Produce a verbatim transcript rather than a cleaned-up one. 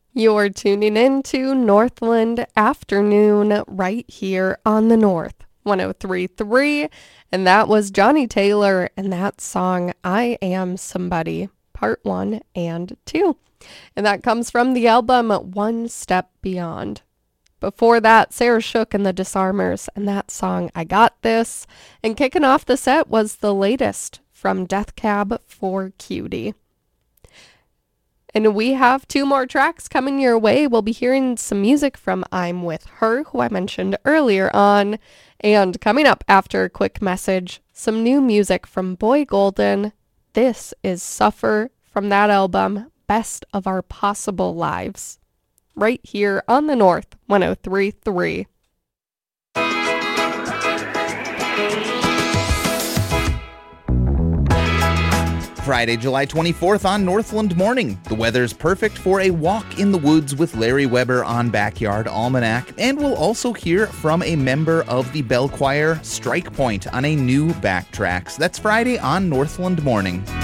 You're tuning in to Northland Afternoon right here on the North one oh three point three, and that was Johnny Taylor and that song I Am Somebody Part one and two, and that comes from the album One Step Beyond. Before that, Sarah Shook and the Disarmers and that song I Got This, and kicking off the set was the latest from Death Cab for Cutie. And we have two more tracks coming your way. We'll be hearing some music from I'm With Her, who I mentioned earlier on. And coming up after a quick message, some new music from Boy Golden. This is Suffer from that album, Best of Our Possible Lives. Right here on the North one oh three point three. Friday, July twenty-fourth on Northland Morning. The weather's perfect for a walk in the woods with Larry Weber on Backyard Almanac, and we'll also hear from a member of the Bell Choir, Strike Point, on a new Backtracks. That's Friday on Northland Morning.